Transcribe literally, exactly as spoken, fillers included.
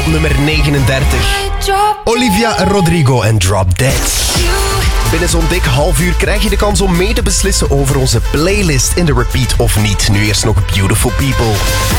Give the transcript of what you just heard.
Nummer negenendertig. Olivia Rodrigo en Drop Dead. Binnen zo'n dik half uur krijg je de kans om mee te beslissen over onze playlist in de repeat of niet. Nu eerst nog Beautiful People.